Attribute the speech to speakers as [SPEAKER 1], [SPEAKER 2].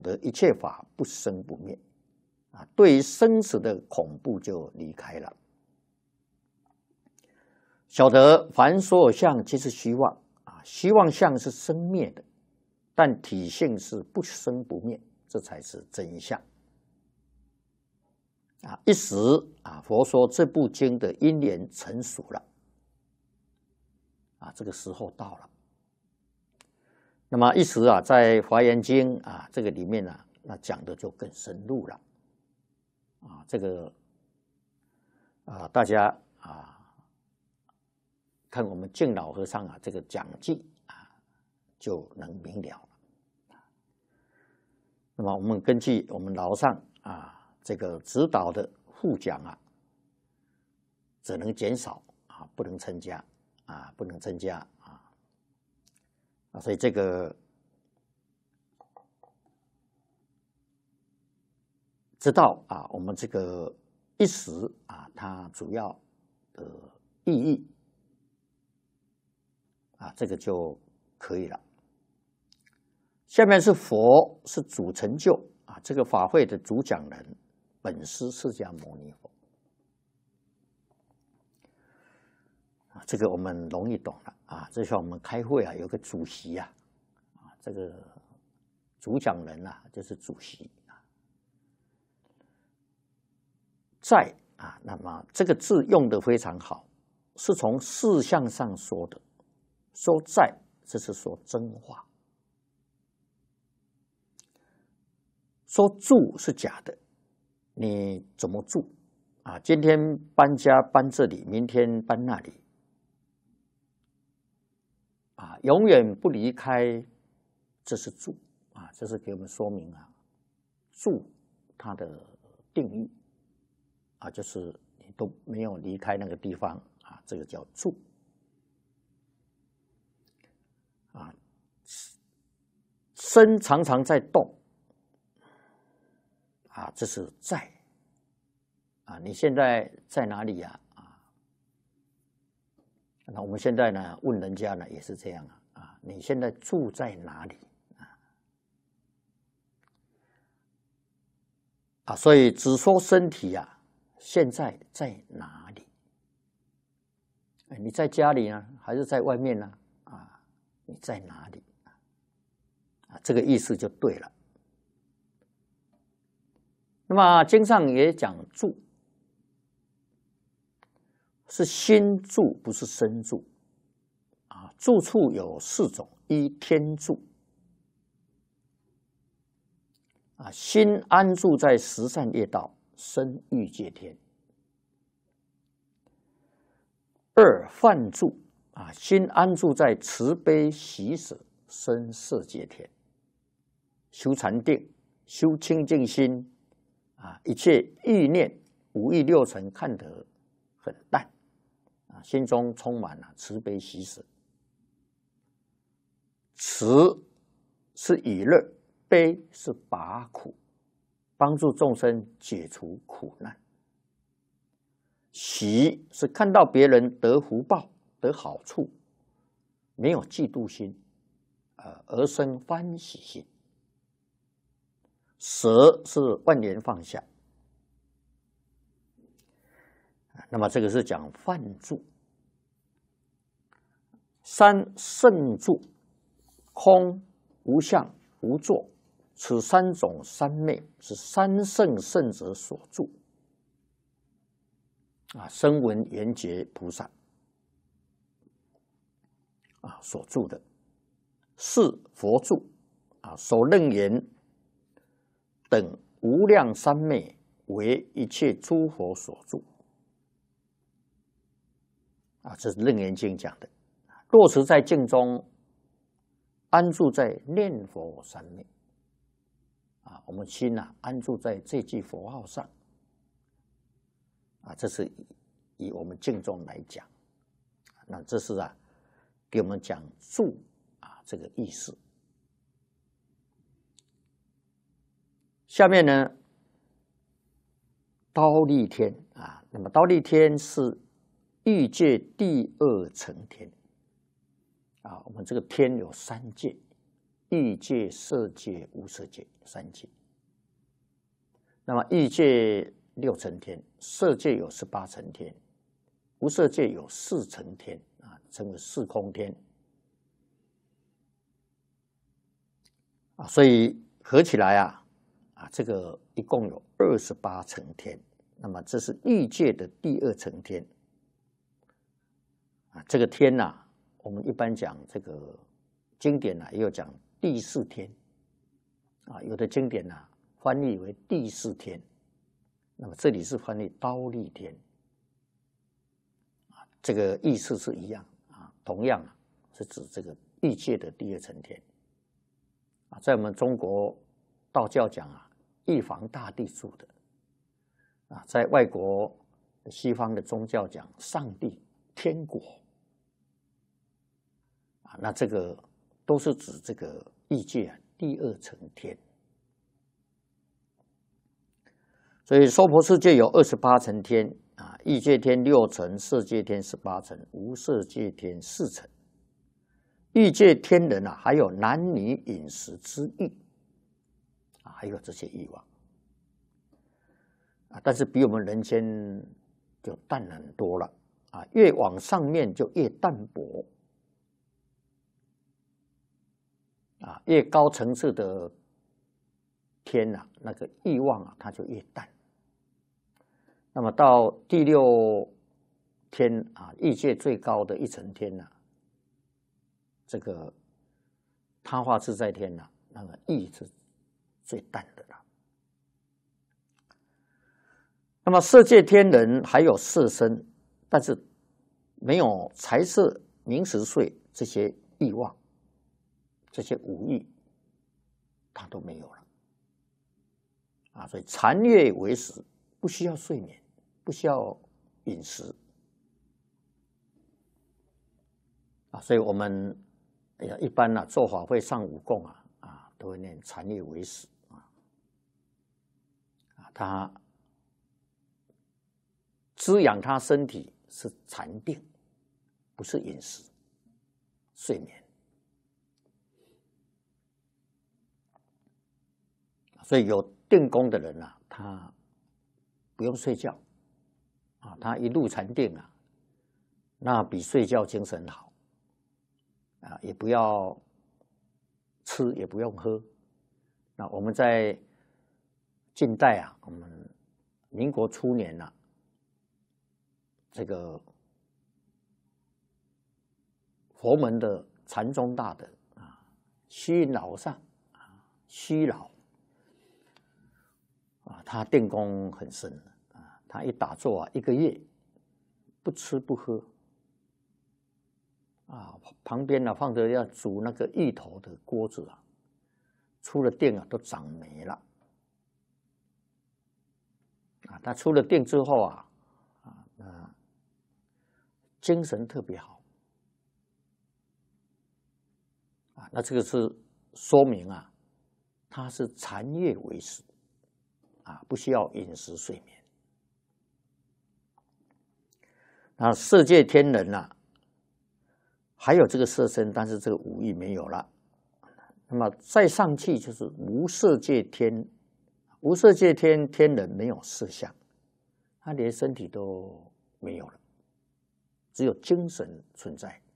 [SPEAKER 1] 得一切法不生不灭啊，对于生死的恐怖就离开了。晓得凡所有相皆是虚妄啊，虚妄相是生灭的，但体性是不生不灭，这才是真相。啊，一时啊，佛说这部经的因缘成熟了，啊，这个时候到了。那么一时啊，在《华严经》啊这个里面呢，那讲的就更深入了，啊，这个啊，大家啊，看我们净老和尚啊这个讲记啊，就能明了了。那么我们根据我们老上啊。这个指导的护讲啊，只能减少啊，不能增加啊，不能增加啊，所以这个知道啊，我们这个一时啊，它主要的意义啊，这个就可以了。下面是佛是主成就啊，这个法会的主讲人。本师释迦牟尼佛啊，这个我们容易懂了啊。就像我们开会啊，有个主席啊，这个主讲人啊，就是主席啊。在啊，那么这个字用得非常好，是从事相上说的。说在，这是说真话；说住是假的。你怎么住啊？今天搬家搬这里，明天搬那里，啊，永远不离开，这是住啊，这是给我们说明啊，住它的定义啊，就是你都没有离开那个地方啊，这个叫住啊。身常常在动。啊，这是在啊，你现在在哪里呀？啊，那我们现在呢，问人家呢也是这样啊，你现在住在哪里啊？所以只说身体啊，现在在哪里？你在家里呢，还是在外面呢？啊，你在哪里？啊，这个意思就对了。那么经上也讲住，是心住，不是身住。啊，住处有4种：一天住，啊，心安住在十善业道，身欲界天；二梵住，啊，心安住在慈悲喜舍，身色界天。修禅定，修清净心。啊，一切欲念5欲6尘看得很淡，啊，心中充满了慈悲喜舍。慈是以乐，悲是拔苦，帮助众生解除苦难。喜是看到别人得福报、得好处，没有嫉妒心，而生欢喜心。舍是万缘放下，那么这个是讲梵住。三圣住，空、无相、无作，此3种三昧是三圣圣者所住。啊，声闻缘觉菩萨啊所住的，是佛住啊，所楞严等无量三昧，为一切诸佛所住。啊，这是《楞严经》讲的。落实在境中，安住在念佛三昧。啊，我们心啊安住在这句佛号上。啊，这是以我们境中来讲，那这是啊给我们讲住啊这个意思。下面呢，忉利天啊，那么忉利天是欲界第2层天啊。我们这个天有3界， 欲界、色界、无色界三界。那么欲界6层天，色界有18层天，无色界有4层天啊，称为4空天啊，所以合起来啊，这个一共有28层天。那么这是欲界的第2层天啊，这个天呐，我们一般讲这个经典也有讲第4天啊，有的经典翻译为第4天，那么这里是翻译忉利天啊，这个意思是一样啊，同样是指这个欲界的第2层天啊，在我们中国道教讲玉皇大帝住的啊，在外国西方的宗教讲上帝、天国啊，那这个都是指这个欲界第2层天。所以娑婆世界有28层天啊，欲界天6层，色界天18层，无色界天4层。欲界天人还有男女饮食之欲啊，还有这些欲望啊，但是比我们人间就淡很多了啊，越往上面就越淡薄啊，越高层次的天那个欲望它就越淡。那么到第6天欲界最高的1层天这个他化自在天那个欲是最淡的了。那么色界天人还有色身，但是没有财色名食睡这些欲望，这些五欲他都没有了啊，所以禅悦为食，不需要睡眠，不需要饮食啊，所以我们一般做法会上午供都会念禅悦为食他滋养他身体是禅定，不是饮食、睡眠。所以有定功的人他不用睡觉他一入禅定那比睡觉精神好也不要吃，也不用喝。那我们在近代我们民国初年这个佛门的禅宗大德虚云老上虚老他定功很深他一打坐1个月不吃不喝旁边放着要煮那个芋头的锅子出了定都长霉了他出了定之后精神特别好那这个是说明他是禅悦为食不需要饮食睡眠。那色界天人还有这个色身，但是这个五欲没有了。那么再上去就是无色界天，无色界天天人没有色相，他连身体都没有了，只有精神存在。